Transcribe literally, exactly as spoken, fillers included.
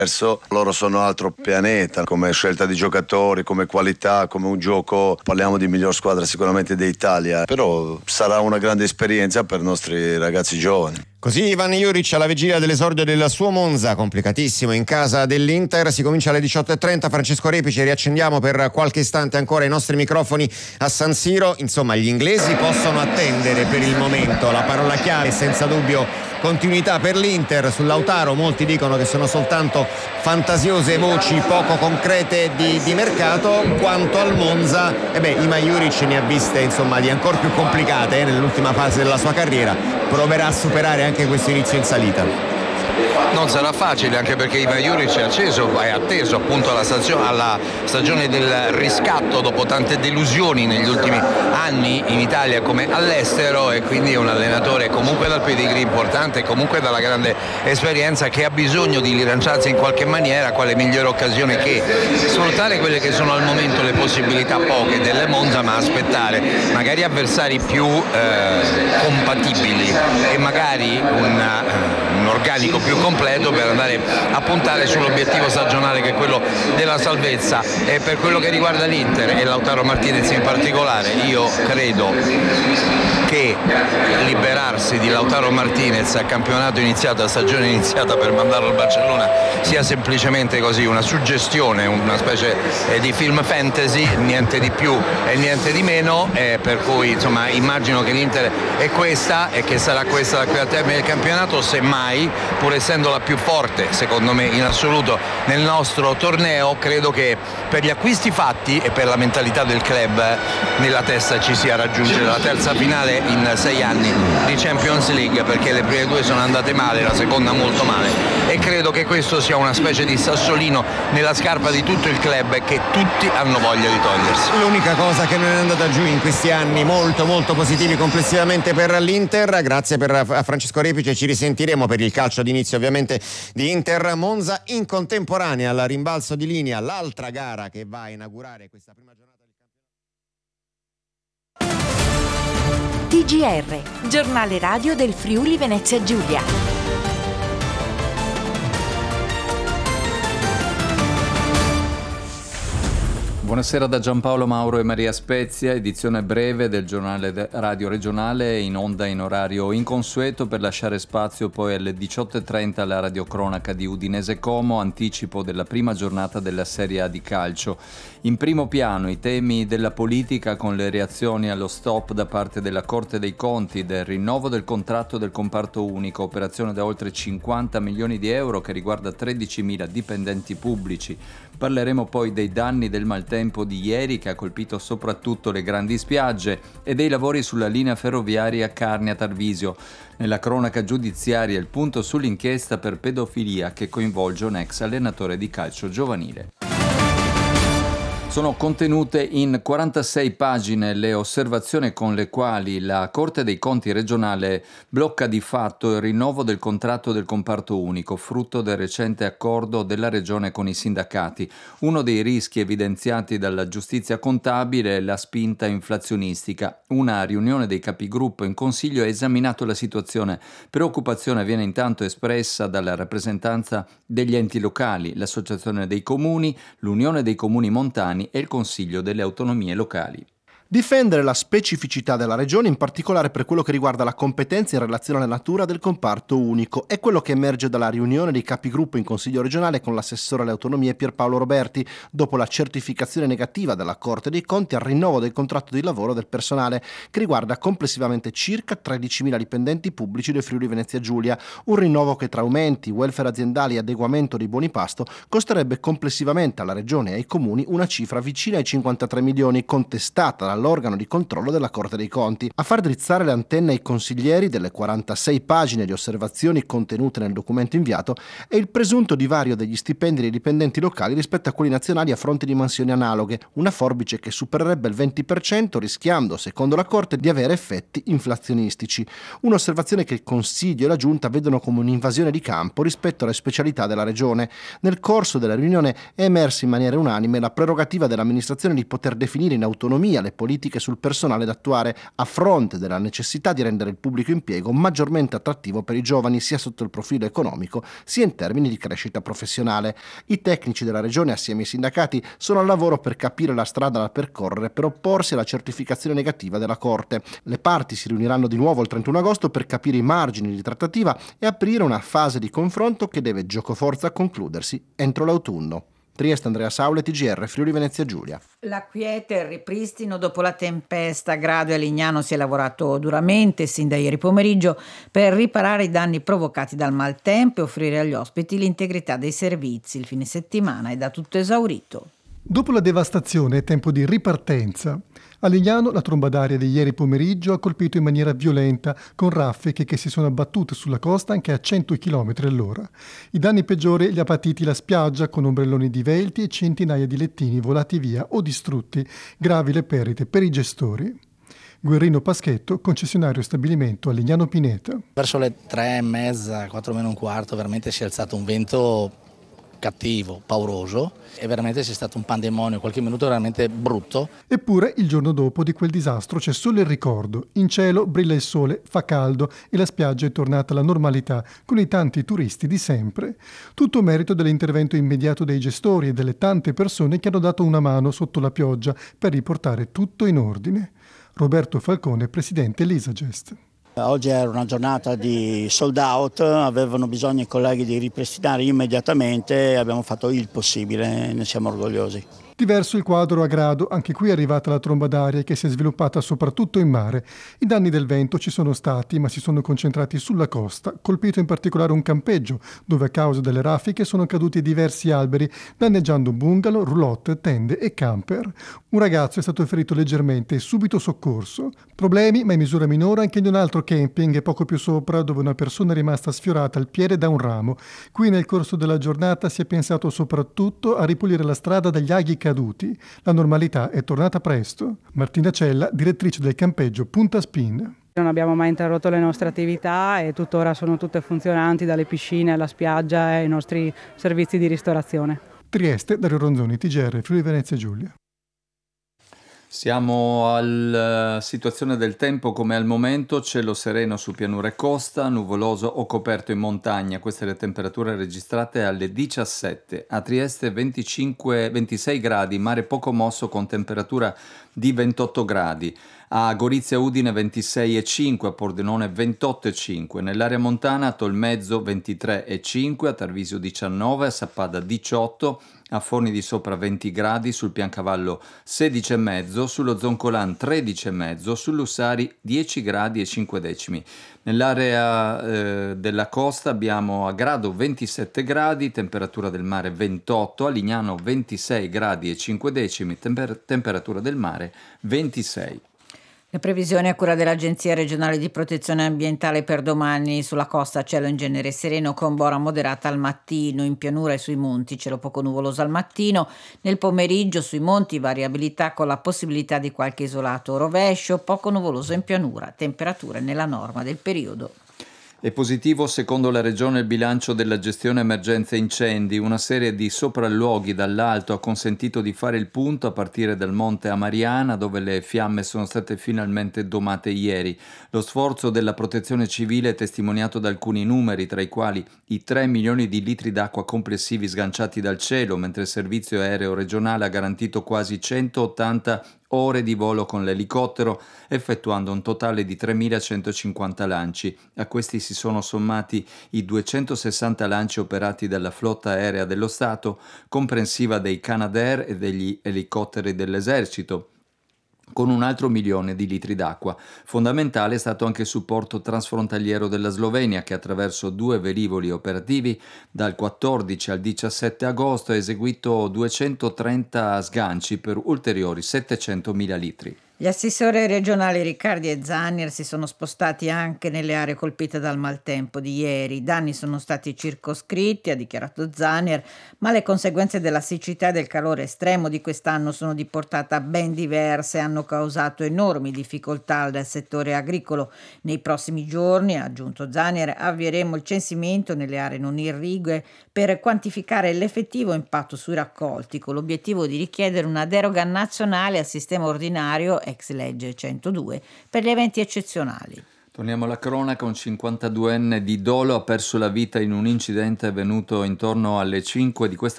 Loro sono altro pianeta, come scelta di giocatori, come qualità, come un gioco. Parliamo di miglior squadra sicuramente d'Italia, però sarà una grande esperienza per i nostri ragazzi giovani. Così Ivan Juric alla vigilia dell'esordio del suo Monza, complicatissimo in casa dell'Inter. Si comincia alle diciotto e trenta. Francesco Repici, riaccendiamo per qualche istante ancora i nostri microfoni a San Siro. Insomma, gli inglesi possono attendere per il momento. La parola chiave senza dubbio continuità per l'Inter. Su Lautaro molti dicono che sono soltanto fantasiose voci poco concrete di, di mercato. Quanto al Monza, eh beh, Ivan Juric ne ha viste insomma di ancora più complicate eh, nell'ultima fase della sua carriera. Proverà a superare anche questo inizio in salita. Non sarà facile, anche perché Ivan Juric è acceso, è atteso appunto alla stagione, alla stagione del riscatto dopo tante delusioni negli ultimi anni in Italia come all'estero, e quindi è un allenatore comunque dal pedigree importante, comunque dalla grande esperienza, che ha bisogno di rilanciarsi in qualche maniera. Quale migliore occasione che sfruttare quelle che sono al momento le possibilità poche delle Monza, ma aspettare magari avversari più eh, compatibili e magari un, un organico più completo per andare a puntare sull'obiettivo stagionale, che è quello della salvezza. E per quello che riguarda l'Inter e Lautaro Martinez in particolare, io credo che liberarsi di Lautaro Martinez a campionato iniziato, a stagione iniziata, per mandarlo al Barcellona sia semplicemente così una suggestione, una specie di film fantasy, niente di più e niente di meno, eh, per cui insomma immagino che l'Inter è questa e che sarà questa da qui al termine del campionato, semmai, pur essendo la più forte secondo me in assoluto nel nostro torneo. Credo che per gli acquisti fatti e per la mentalità del club nella testa ci sia raggiungere la terza finale in sei anni di Champions League, perché le prime due sono andate male, la seconda molto male, e credo che questo sia una specie di sassolino nella scarpa di tutto il club e che tutti hanno voglia di togliersi. L'unica cosa che non è andata giù in questi anni molto molto positivi complessivamente per l'Inter. Grazie per a Francesco Repice, ci risentiremo per il calcio d'inizio ovviamente di Inter Monza. In contemporanea al rimbalzo di linea l'altra gara che va a inaugurare questa prima giornata del campionato. T G R, giornale radio del Friuli Venezia Giulia. Buonasera da Giampaolo Mauro e Maria Spezia, edizione breve del giornale radio regionale, in onda in orario inconsueto per lasciare spazio poi alle diciotto e trenta alla radiocronaca di Udinese Como, anticipo della prima giornata della Serie A di calcio. In primo piano i temi della politica, con le reazioni allo stop da parte della Corte dei Conti del rinnovo del contratto del comparto unico, operazione da oltre cinquanta milioni di euro che riguarda tredicimila dipendenti pubblici. Parleremo poi dei danni del maltempo di ieri, che ha colpito soprattutto le grandi spiagge, e dei lavori sulla linea ferroviaria Carnia-Tarvisio. Nella cronaca giudiziaria il punto sull'inchiesta per pedofilia che coinvolge un ex allenatore di calcio giovanile. Sono contenute in quarantasei pagine le osservazioni con le quali la Corte dei Conti regionale blocca di fatto il rinnovo del contratto del comparto unico, frutto del recente accordo della Regione con i sindacati. Uno dei rischi evidenziati dalla giustizia contabile è la spinta inflazionistica. Una riunione dei capigruppo in Consiglio ha esaminato la situazione. Preoccupazione viene intanto espressa dalla rappresentanza degli enti locali, l'Associazione dei Comuni, l'Unione dei Comuni Montani e il Consiglio delle Autonomie Locali. Difendere la specificità della regione, in particolare per quello che riguarda la competenza in relazione alla natura del comparto unico, è quello che emerge dalla riunione dei capigruppo in Consiglio regionale con l'assessore alle autonomie Pierpaolo Roberti, dopo la certificazione negativa della Corte dei Conti al rinnovo del contratto di lavoro del personale, che riguarda complessivamente circa tredicimila dipendenti pubblici del Friuli Venezia Giulia, un rinnovo che tra aumenti, welfare aziendali e adeguamento dei buoni pasto costerebbe complessivamente alla regione e ai comuni una cifra vicina ai cinquantatré milioni, contestata dalla l'organo di controllo della Corte dei Conti. A far drizzare le antenne ai consiglieri delle quarantasei pagine di osservazioni contenute nel documento inviato è il presunto divario degli stipendi dei dipendenti locali rispetto a quelli nazionali a fronte di mansioni analoghe, una forbice che supererebbe il venti per cento, rischiando, secondo la Corte, di avere effetti inflazionistici. Un'osservazione che il Consiglio e la Giunta vedono come un'invasione di campo rispetto alle specialità della Regione. Nel corso della riunione è emersa in maniera unanime la prerogativa dell'amministrazione di poter definire in autonomia le politiche politiche sul personale da attuare a fronte della necessità di rendere il pubblico impiego maggiormente attrattivo per i giovani sia sotto il profilo economico sia in termini di crescita professionale. I tecnici della Regione assieme ai sindacati sono al lavoro per capire la strada da percorrere per opporsi alla certificazione negativa della Corte. Le parti si riuniranno di nuovo il trentuno agosto per capire i margini di trattativa e aprire una fase di confronto che deve giocoforza concludersi entro l'autunno. Trieste, Andrea Saule, T G R, Friuli Venezia Giulia. La quiete e il ripristino dopo la tempesta. A Grado e a Lignano si è lavorato duramente sin da ieri pomeriggio per riparare i danni provocati dal maltempo e offrire agli ospiti l'integrità dei servizi. Il fine settimana è da tutto esaurito. Dopo la devastazione è tempo di ripartenza. A Lignano la tromba d'aria di ieri pomeriggio ha colpito in maniera violenta, con raffiche che si sono abbattute sulla costa anche a cento chilometri all'ora. I danni peggiori li ha patiti la spiaggia, con ombrelloni divelti e centinaia di lettini volati via o distrutti. Gravi le perdite per i gestori. Guerrino Paschetto, concessionario stabilimento a Lignano Pineta. Verso le tre e mezza, quattro meno un quarto, veramente si è alzato un vento cattivo, pauroso, e veramente c'è stato un pandemonio, qualche minuto veramente brutto. Eppure il giorno dopo di quel disastro c'è solo il ricordo. In cielo brilla il sole, fa caldo e la spiaggia è tornata alla normalità con i tanti turisti di sempre. Tutto merito dell'intervento immediato dei gestori e delle tante persone che hanno dato una mano sotto la pioggia per riportare tutto in ordine. Roberto Falcone, presidente Elisagest. Oggi era una giornata di sold out, avevano bisogno i colleghi di ripristinare immediatamente e abbiamo fatto il possibile, ne siamo orgogliosi. Diverso il quadro a Grado, anche qui è arrivata la tromba d'aria che si è sviluppata soprattutto in mare. I danni del vento ci sono stati, ma si sono concentrati sulla costa, colpito in particolare un campeggio, dove a causa delle raffiche sono caduti diversi alberi, danneggiando bungalow, roulotte, tende e camper. Un ragazzo è stato ferito leggermente e subito soccorso. Problemi, ma in misura minore, anche in un altro camping poco più sopra, dove una persona è rimasta sfiorata al piede da un ramo. Qui nel corso della giornata si è pensato soprattutto a ripulire la strada dagli aghi caduti. La normalità è tornata presto. Martina Cella, direttrice del campeggio Punta Spin. Non abbiamo mai interrotto le nostre attività e tuttora sono tutte funzionanti, dalle piscine alla spiaggia e ai nostri servizi di ristorazione. Trieste, Dario Ronzoni, T G R, Friuli Venezia Giulia. Siamo alla situazione del tempo come al momento, cielo sereno su pianura e costa, nuvoloso o coperto in montagna, queste le temperature registrate alle diciassette, a Trieste venticinque, ventisei gradi, mare poco mosso con temperatura di ventotto gradi, a Gorizia Udine ventisei e cinque, a Pordenone ventotto e cinque, nell'area montana a Tolmezzo ventitré e cinque, a Tarvisio diciannove, a Sappada diciotto, a Forni di Sopra venti gradi, sul Piancavallo sedici e mezzo, sullo Zoncolan tredici e mezzo, sull'Ussari dieci gradi e cinque decimi. Nell'area eh, della costa abbiamo a Grado ventisette gradi, temperatura del mare ventotto, a Lignano ventisei gradi e cinque decimi, temper- temperatura del mare ventisei. Le previsioni a cura dell'Agenzia regionale di protezione ambientale per domani: sulla costa cielo in genere sereno con bora moderata al mattino, in pianura e sui monti cielo poco nuvoloso al mattino, nel pomeriggio sui monti variabilità con la possibilità di qualche isolato rovescio, poco nuvoloso in pianura, temperature nella norma del periodo. È positivo secondo la Regione il bilancio della gestione emergenza incendi. Una serie di sopralluoghi dall'alto ha consentito di fare il punto a partire dal Monte Amariana, dove le fiamme sono state finalmente domate ieri. Lo sforzo della protezione civile è testimoniato da alcuni numeri, tra i quali i tre milioni di litri d'acqua complessivi sganciati dal cielo, mentre il servizio aereo regionale ha garantito quasi centottanta ore di volo con l'elicottero, effettuando un totale di tremilacentocinquanta lanci. A questi si sono sommati i duecentosessanta lanci operati dalla flotta aerea dello Stato, comprensiva dei Canadair e degli elicotteri dell'esercito, con un altro milione di litri d'acqua. Fondamentale è stato anche il supporto transfrontaliero della Slovenia, che attraverso due velivoli operativi dal quattordici al diciassette agosto ha eseguito duecentotrenta sganci per ulteriori settecentomila litri. Gli assessori regionali Riccardi e Zannier si sono spostati anche nelle aree colpite dal maltempo di ieri. I danni sono stati circoscritti, ha dichiarato Zannier, ma le conseguenze della siccità e del calore estremo di quest'anno sono di portata ben diverse e hanno causato enormi difficoltà al settore agricolo. Nei prossimi giorni, ha aggiunto Zannier, avvieremo il censimento nelle aree non irrigue per quantificare l'effettivo impatto sui raccolti, con l'obiettivo di richiedere una deroga nazionale al sistema ordinario ex legge centodue, per gli eventi eccezionali. Torniamo alla cronaca. Un cinquantaduenne di Dolo ha perso la vita in un incidente avvenuto intorno alle cinque di questa